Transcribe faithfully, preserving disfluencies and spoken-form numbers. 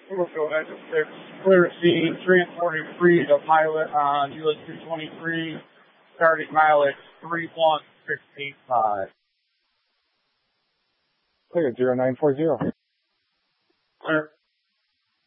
We'll go ahead to six. Clear scene, transporting free to pilot on U S two twenty-three, starting mileage three one six eight five. Clear zero nine four zero.